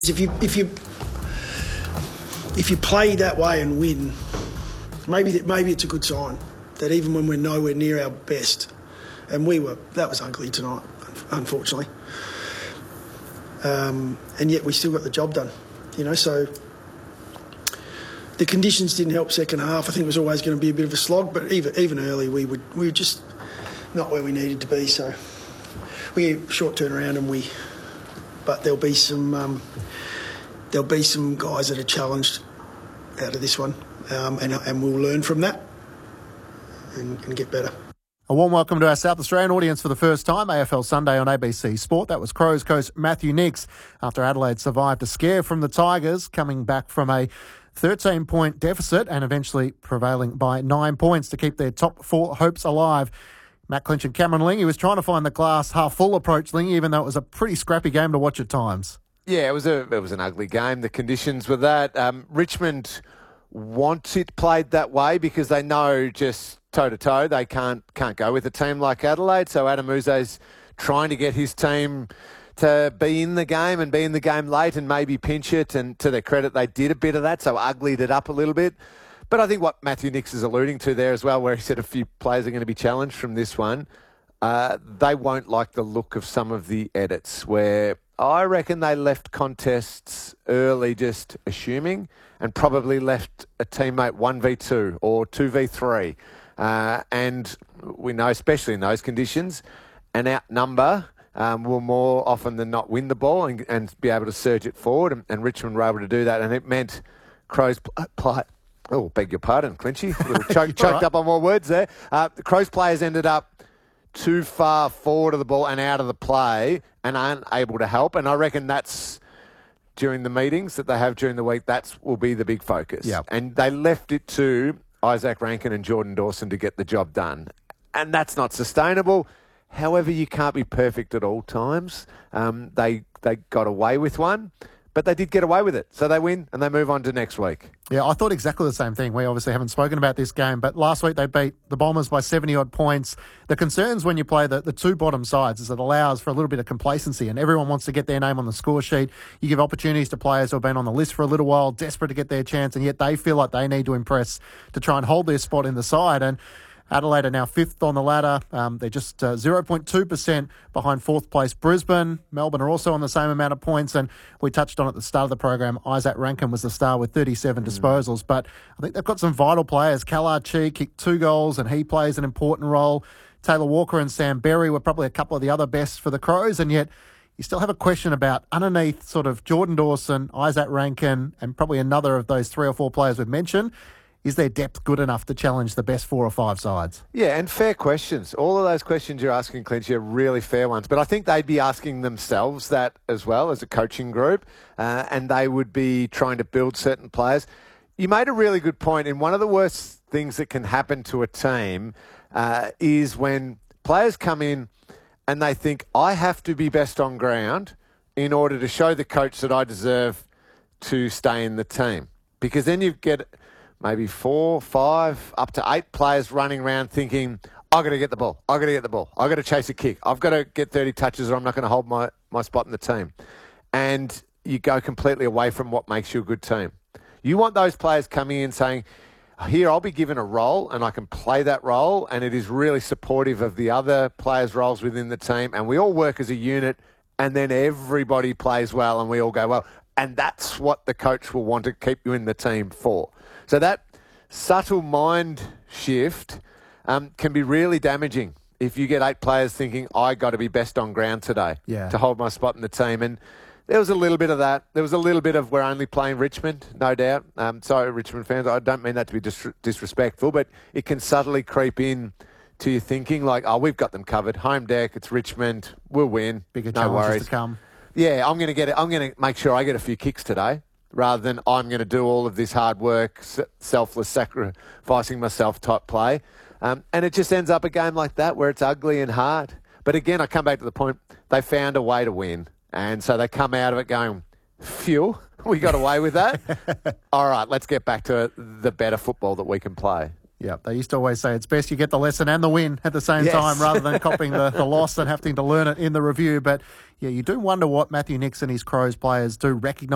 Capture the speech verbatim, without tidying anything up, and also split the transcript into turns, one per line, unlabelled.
If you if you if you play that way and win, maybe that maybe it's a good sign that even when we're nowhere near our best, and we were, that was ugly tonight, unfortunately, um, and yet we still got the job done. You know, so the conditions didn't help second half. I think it was always going to be a bit of a slog, but even even early we would we were just not where we needed to be. So we short turnaround and we, but there'll be some. Um, There'll be some guys that are challenged out of this one, um, and, and we'll learn from that and, and get better.
A warm welcome to our South Australian audience for the first time, A F L Sunday on A B C Sport. That was Crows coach Matthew Nicks after Adelaide survived a scare from the Tigers, coming back from a thirteen-point deficit and eventually prevailing by nine points to keep their top four hopes alive. Matt Clinch and Cameron Lingy was trying to find the glass half-full approach, Lingy, even though it was a pretty scrappy game to watch at times.
Yeah, it was a it was an ugly game. The conditions were that. Um, Richmond want it played that way because they know just toe to toe they can't can't go with a team like Adelaide. So Adam Uze's trying to get his team to be in the game and be in the game late and maybe pinch it. And to their credit, they did a bit of that, so uglied it up a little bit. But I think what Matthew Nicks is alluding to there as well, where he said a few players are going to be challenged from this one, uh, they won't like the look of some of the edits where I reckon they left contests early just assuming and probably left a teammate one v two or two v three. Uh, and we know, especially in those conditions, an outnumber um, will more often than not win the ball and, and be able to surge it forward. And, and Richmond were able to do that. And it meant Crows pl- play. Oh, beg your pardon, Clinchy. A little choke, choked right. up on more words there. Uh, the Crows players ended up too far forward of the ball and out of the play and aren't able to help. And I reckon that's, during the meetings that they have during the week, that will be the big focus.
Yep.
And they left it to Isaac Rankin and Jordan Dawson to get the job done. And that's not sustainable. However, you can't be perfect at all times. Um, they they got away with one, but they did get away with it. So they win and they move on to next week.
Yeah, I thought exactly the same thing. We obviously haven't spoken about this game, but last week they beat the Bombers by seventy-odd points. The concerns when you play the, the two bottom sides is it allows for a little bit of complacency and everyone wants to get their name on the score sheet. You give opportunities to players who have been on the list for a little while, desperate to get their chance, and yet they feel like they need to impress to try and hold their spot in the side. And Adelaide are now fifth on the ladder. Um, they're just uh, zero point two percent behind fourth place Brisbane. Melbourne are also on the same amount of points. And we touched on at the start of the program, Isaac Rankin was the star with thirty-seven mm. disposals. But I think they've got some vital players. Kallard Chi kicked two goals and he plays an important role. Taylor Walker and Sam Berry were probably a couple of the other best for the Crows. And yet you still have a question about underneath sort of Jordan Dawson, Isaac Rankin, and probably another of those three or four players we've mentioned. Is their depth good enough to challenge the best four or five sides?
Yeah, and fair questions. All of those questions you're asking, Clinchy, are really fair ones. But I think they'd be asking themselves that as well as a coaching group, uh, and they would be trying to build certain players. You made a really good point. And one of the worst things that can happen to a team uh, is when players come in and they think, I have to be best on ground in order to show the coach that I deserve to stay in the team. Because then you get maybe four, five, up to eight players running around thinking, I've got to get the ball. I've got to get the ball. I've got to chase a kick. I've got to get thirty touches or I'm not going to hold my, my spot in the team. And you go completely away from what makes you a good team. You want those players coming in saying, here, I'll be given a role and I can play that role and it is really supportive of the other players' roles within the team and we all work as a unit and then everybody plays well and we all go well. And that's what the coach will want to keep you in the team for. So that subtle mind shift um, can be really damaging if you get eight players thinking, I got to be best on ground today
yeah.
to hold my spot in the team. And there was a little bit of that. There was a little bit of we're only playing Richmond, no doubt. Um, sorry, Richmond fans, I don't mean that to be dis- disrespectful, but it can subtly creep in to your thinking like, oh, we've got them covered. Home deck, it's Richmond, we'll win.
Bigger
no
challenges
worries.
to come.
Yeah, I'm going to get it. I'm going to make sure I get a few kicks today, rather than I'm going to do all of this hard work, selfless, sacrificing myself type play. Um, and it just ends up a game like that where it's ugly and hard. But again, I come back to the point, they found a way to win. And so they come out of it going, phew, we got away with that. All right, let's get back to the better football that we can play.
Yeah, they used to always say it's best you get the lesson and the win at the same
yes.
time rather than copying the, the loss and having to learn it in the review. But yeah, you do wonder what Matthew Nicks and his Crows players do recognise.